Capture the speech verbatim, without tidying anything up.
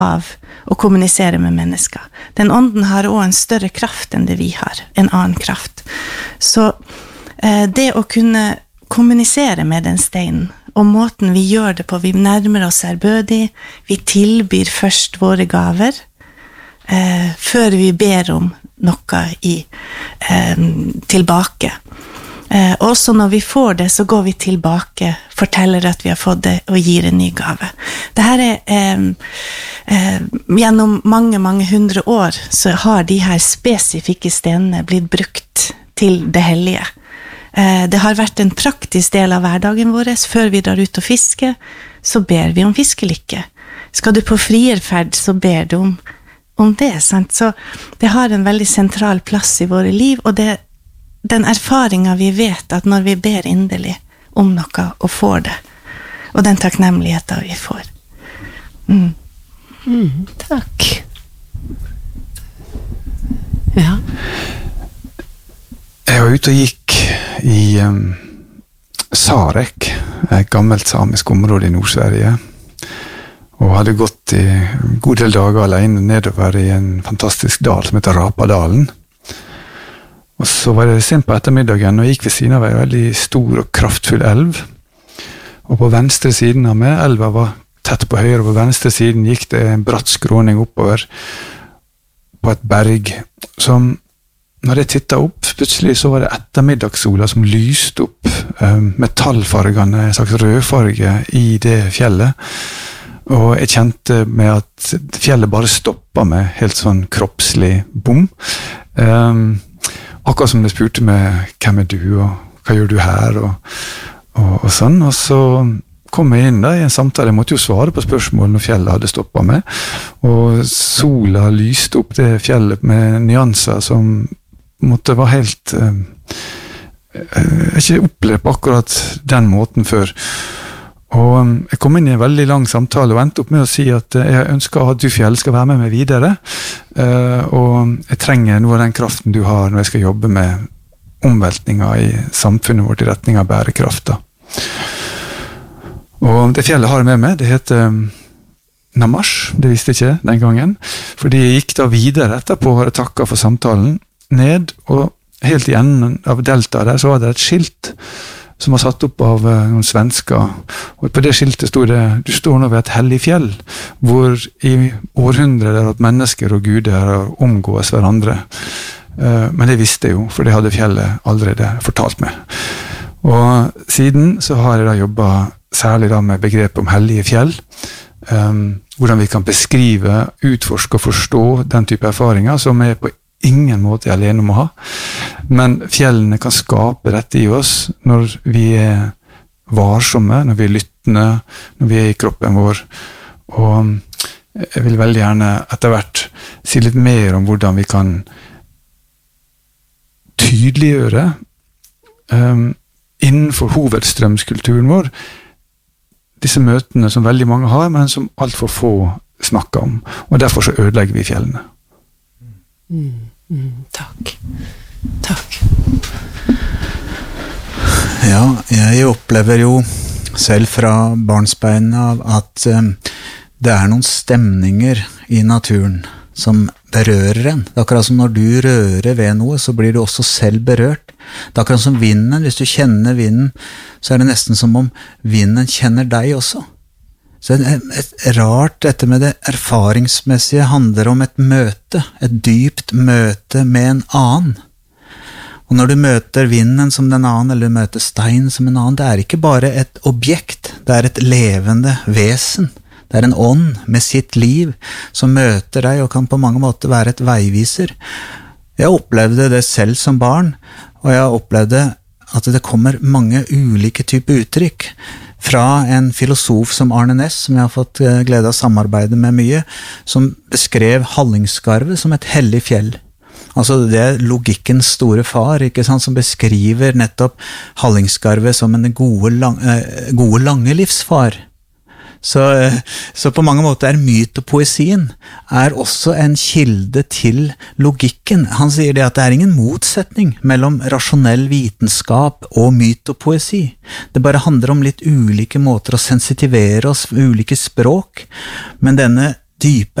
av å kommunisere med mennesker. Den ånden har også en større kraft enn det vi har, en annen kraft. Så eh, det å kunne kommunisere med den steinen, og måten vi gjør det på, vi nærmer oss ærbødig, vi tilbyr først våre gaver, eh, før vi ber om noe i, eh, tilbake. Eh, også når vi får det, så går vi tilbake, forteller at vi har fått det, og gir en ny gave. Dette er, eh, eh, gjennom mange, mange hundre år, så har de her spesifikke stenene blitt brukt til det hellige. Eh, det har vært en praktisk del av hverdagen vår. Før vi drar ut og fisker, så ber vi om fiskelykke. Skal du på frierferd, så ber du om, om det, sant? Så det har en veldig sentral plass i våre liv, og det den erfaringen vi vet at når vi ber inderlig om noe og får det, og den takknemligheten vi får. Mm. Mm, takk. Ja. Jeg var ute og gikk i um, Sarek, et gammelt samisk område i Nord-Sverige, og hadde gått i en god del dager alene nedover i en fantastisk dal som heter Rapadalen. Og så var det sent på ettermiddagen, og gikk ved siden av en veldig stor og kraftfull elv. Og på venstre siden av meg, elva var tett på høyre, og på venstre siden gikk det en bratt skråning oppover på et berg, som, når jeg tittet opp, plutselig så var det ettermiddagssola som lyste opp um, metallfargene, en slags rødfarge i det fjellet. Og jeg kjente med at fjellet bare stoppet meg, helt sånn kroppslig bom. Um, Akkurat som de spurte meg, hvem er du, og hva gjør du her, og, og, og sånn. Og så kom jeg inn da i en samtale, jeg måtte jo svare på spørsmål når fjellet hadde stoppet meg, og sola lyste opp det fjellet med nyanser som måtte være helt, eh, jeg har ikke opplevd på akkurat den måten før. Og jeg kom inn i en veldig lang samtale og endte opp med å si at jeg ønsker at du fjell skal være med meg videre, og jeg trenger noe av den kraften du har når jeg skal jobbe med omveltninger i samfunnet vårt i retning av bærekraft. Og det fjellet har jeg med meg, det heter Namash, det visste jeg ikke den gangen, fordi jeg gikk da videre etterpå og hadde takket for samtalen ned, og helt i enden av deltaet der så var det et skilt som var satt opp av uh, noen svensker, og på det skiltet stod det, du står nå ved et hellig fjell, hvor i århundrer det at mennesker og guder har omgås hverandre. Uh, men det visste jeg jo, for det hadde fjellet allerede fortalt meg. Og siden så har jeg da jobbet særlig da med begrepet om hellige fjell, um, hvordan vi kan beskrive, utforske og forstå den type erfaringer som er på ingen måte alene om å ha, men fjellene kan skape dette i oss når vi er varsomme, når vi er lyttende, når vi er i kroppen vår, og jeg vil veldig gjerne etter hvert si litt mer om hvordan vi kan tydeliggjøre um, innenfor hovedstrømskulturen vår disse møtene som veldig mange har, men som alt for få snakker om, og derfor så ødelegger vi fjellene. Mm, mm, takk. Takk. Ja, jeg opplever jo selv fra barnsbein av at um, det er noen stemninger i naturen som berører en. Det er akkurat som når du rører ved noe, så blir du også selv berørt. Det er akkurat som vinden, hvis du kjenner vinden, så er det nesten som om vinden kjenner deg også. Så et, et rart, dette med det erfaringsmessige handler om et møte, et dypt møte med en annen. Og når du møter vinden som den annen, eller du møter stein som en annen, det er ikke bare et objekt, det er et levende vesen. Det er en ånd med sitt liv som møter deg og kan på mange måter være et veiviser. Jeg opplevde det selv som barn, og jeg opplevde at det kommer mange ulike typer uttrykk. Fra en filosof som Arne Næss, som jeg har fått glede av å samarbeide med mye, som beskrev Hallingskarvet som et hellig fjell. Altså det er logikkens store far, ikke sant, som beskriver nettopp Hallingskarvet som en gode, lang, gode lange livsfar. Så, så på mange måter er mytopoesien er også en kilde til logikken. Han sier det at det er ingen motsetning mellom rasjonell vitenskap og mytopoesi. Det bare handler om litt ulike måter å sensitivere oss, ulike språk. Men denne dype